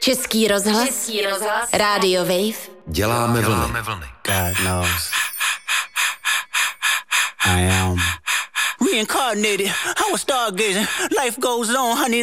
Český rozhlas. Radio Wave. Děláme vlny. God knows. I am reincarnated. I was stargazing. Life goes on, honey.